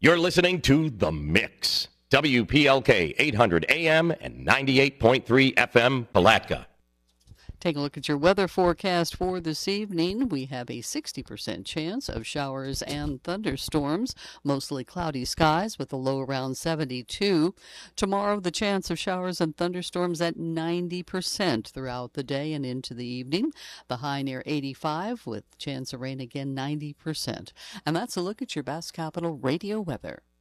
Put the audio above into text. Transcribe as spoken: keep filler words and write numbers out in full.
You're listening to The Mix. W P L K eight hundred A M and ninety-eight point three F M, Palatka. Take a look at your weather forecast for this evening. We have a sixty percent chance of showers and thunderstorms, mostly cloudy skies with a low around seventy-two. Tomorrow, the chance of showers and thunderstorms at ninety percent throughout the day and into the evening. The high near eighty-five with chance of rain again ninety percent. And that's a look at your Bass Capital radio weather.